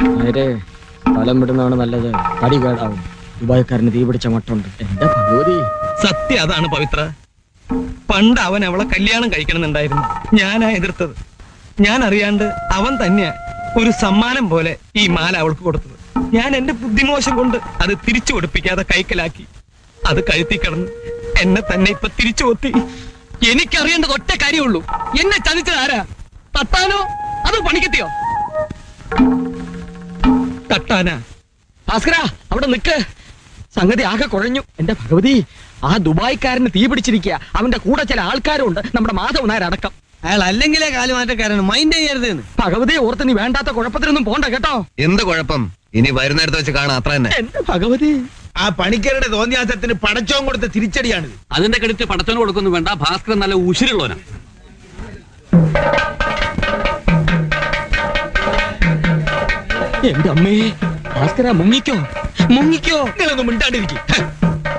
നേരെ സ്ഥലം വിടുന്നതാണ് നല്ലത്. തടി കേടാവും. ദുബായ്ക്കാരന് തീ പിടിച്ച മട്ടുണ്ട്. എന്റെ ഭഗവതി, സത്യം അതാണ് പവിത്ര. പണ്ട് അവൻ അവളെ കല്യാണം കഴിക്കണമെന്നുണ്ടായിരുന്നു. ഞാനാ എതിർത്തത്. ഞാൻ അറിയാണ്ട് അവൻ തന്നെയാ ഒരു സമ്മാനം പോലെ ഈ മാല അവൾക്ക് കൊടുത്തത്. ഞാൻ എന്റെ ബുദ്ധിമോശം കൊണ്ട് അത് തിരിച്ചു കൊടുപ്പിക്കാതെ കൈക്കലാക്കി. അത് കഴുത്തി കിടന്ന് എന്നെ തന്നെ ഇപ്പൊ തിരിച്ചു കൊത്തി. എനിക്കറിയേണ്ടത് ഒറ്റ കാര്യമുള്ളൂ, എന്നെ ചതിച്ചത് ആരാ? തട്ടാനോ അതോ പണിക്കെത്തിയോ? തട്ടാനാ. ഭാസ്കര, അവിടെ നിക്ക്. സംഗതി ആകെ കുഴഞ്ഞു. എന്റെ ഭഗവതി, ആ ദുബായ്ക്കാരന് തീ പിടിച്ചിരിക്കുക. അവന്റെ കൂടെ ചില ആൾക്കാരുണ്ട്, നമ്മുടെ മാധവ് നായരടക്കം. അയാൾ അല്ലെങ്കിലേ കാലുമാറ്റക്കാരാണ്, മൈൻഡ് ചെയ്യരുതെന്ന്. ഭഗവതിയെ ഓർത്ത് നീ വേണ്ടാത്ത കുഴപ്പത്തിനൊന്നും പോണ്ട കേട്ടോ. എന്ത് കുഴപ്പം? ഇനി വരുന്നിടത്ത് വെച്ച് കാണാം, അത്ര തന്നെ. എന്റെ ഭഗവതി, ആ പണിക്കരുടെ തോന്നിയാസത്തിന് പടച്ചോൻ കൊടുത്ത തിരിച്ചടിയാണിത്. അതിന്റെ ക്രെഡിറ്റ് പടച്ചോന് കൊടുക്കൊന്നും വേണ്ട. ഭാസ്കരൻ നല്ല ഉശിരുള്ളവനാ. എന്റെ അമ്മേ, ഭാസ്കര മുങ്ങിക്കോ, മുങ്ങിക്കോ. നിങ്ങളൊന്നും മിണ്ടാണ്ടിരിക്കും.